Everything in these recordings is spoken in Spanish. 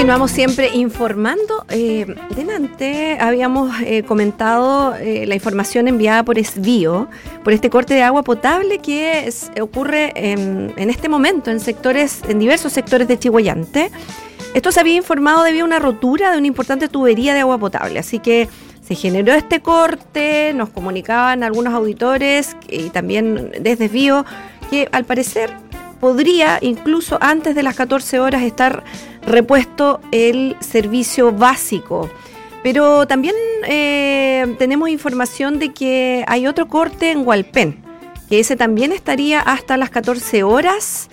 Continuamos siempre informando. Delante habíamos comentado la información enviada por Esvío, por este corte de agua potable que ocurre en este momento en diversos sectores de Chillhuayante. Esto se había informado debido a una rotura de una importante tubería de agua potable, así que se generó este corte. Nos comunicaban algunos auditores y también desde Esvío que al parecer podría incluso antes de las 14 horas estar repuesto el servicio básico. Pero también tenemos información de que hay otro corte en Hualpén, que ese también estaría hasta las 14 horas.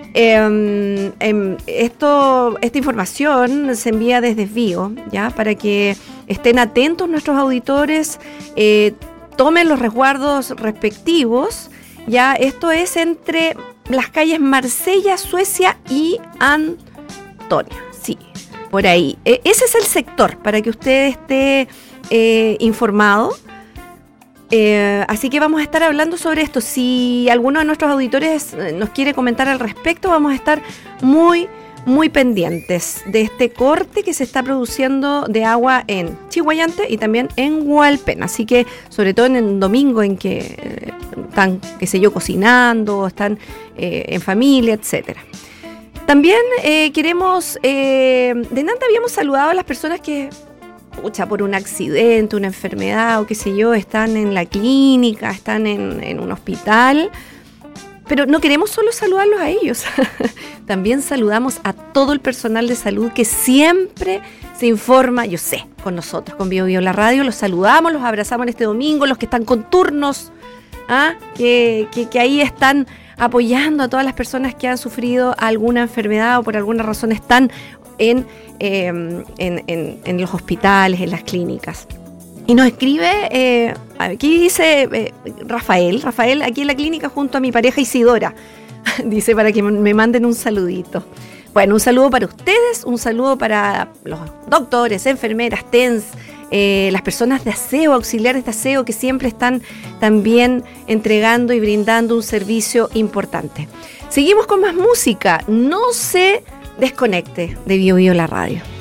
Esta información se envía desde Esvío, ¿ya? Para que estén atentos nuestros auditores, tomen los resguardos respectivos. Ya, esto es entre las calles Marsella, Suecia y Antonia. Sí, por ahí. Ese es el sector para que usted esté informado. Así que vamos a estar hablando sobre esto. Si alguno de nuestros auditores nos quiere comentar al respecto, vamos a estar muy pendientes de este corte que se está produciendo de agua en Chillhuayante y también en Hualpén. Así que, sobre todo en el domingo en que están, qué sé yo, cocinando, están en familia, etcétera. También queremos, delante habíamos saludado a las personas que, por un accidente, una enfermedad o qué sé yo, están en la clínica, están en un hospital. Pero no queremos solo saludarlos a ellos, también saludamos a todo el personal de salud que siempre se informa, yo sé, con nosotros, con Bio Bio la Radio. Los saludamos, los abrazamos en este domingo, los que están con turnos, que ahí están apoyando a todas las personas que han sufrido alguna enfermedad o por alguna razón están en los hospitales, en las clínicas. Y nos escribe, aquí dice Rafael, aquí en la clínica junto a mi pareja Isidora, dice para que me manden un saludito. Bueno, un saludo para ustedes, un saludo para los doctores, enfermeras, TENS, las personas de aseo, auxiliares de aseo que siempre están también entregando y brindando un servicio importante. Seguimos con más música, no se desconecte de Bio Bio la Radio.